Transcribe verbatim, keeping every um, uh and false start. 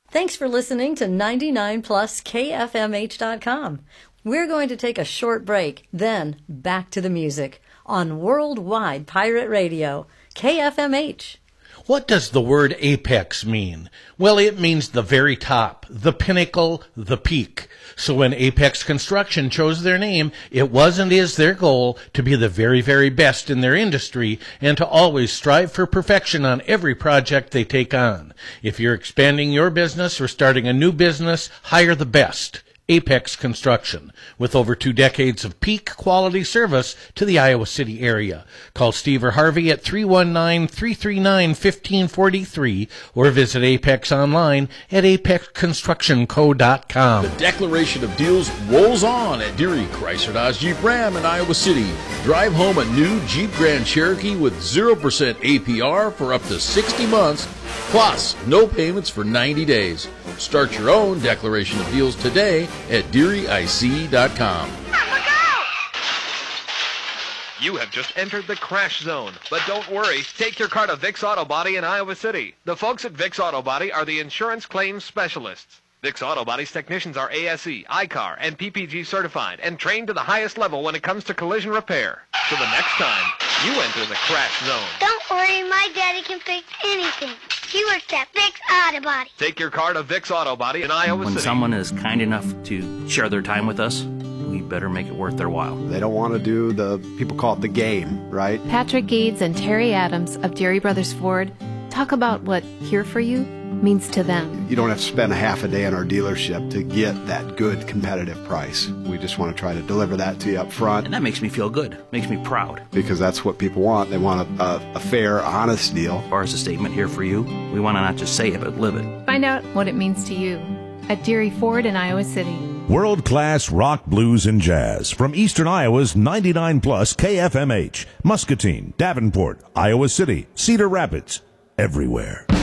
Thanks for listening to ninety-nine plus K F M H dot com. We're going to take a short break, then back to the music on Worldwide Pirate Radio, K F M H. What does the word apex mean? Well, it means the very top, the pinnacle, the peak. So when Apex Construction chose their name, it was and is their goal to be the very, very best in their industry and to always strive for perfection on every project they take on. If you're expanding your business or starting a new business, hire the best. Apex Construction, with over two decades of peak quality service to the Iowa City area. Call Steve or Harvey at three one nine, three three nine, one five four three or visit Apex online at apex construction co dot com. The declaration of deals rolls on at Deary Chrysler Dodge Jeep Ram in Iowa City. Drive home a new Jeep Grand Cherokee with zero percent A P R for up to sixty months, plus no payments for ninety days. Start your own declaration of deals today at deary I C dot com. You have just entered the crash zone, but don't worry. Take your car to Vic's Auto Body in Iowa City. The folks at Vic's Auto Body are the insurance claims specialists. Vic's Auto Body's technicians are A S E, I C A R, and P P G certified and trained to the highest level when it comes to collision repair. So the next time, you enter the crash zone. Don't worry, my daddy can fix anything. He works at Vic's Auto Body. Take your car to Vic's Auto Body in Iowa when City. When someone is kind enough to share their time with us, we better make it worth their while. They don't want to do the, people call it the game, right? Patrick Gades and Terry Adams of Deary Brothers Ford talk about what Here For You means to them. You don't have to spend a half a day in our dealership to get that good competitive price. We just want to try to deliver that to you up front. And that makes me feel good, makes me proud. Because that's what people want. They want a, a, a fair, honest deal. As far as the statement Here For You, we want to not just say it, but live it. Find out what it means to you at Deary Ford in Iowa City. World-class rock, blues, and jazz from Eastern Iowa's ninety-nine plus K F M H. Muscatine, Davenport, Iowa City, Cedar Rapids, everywhere.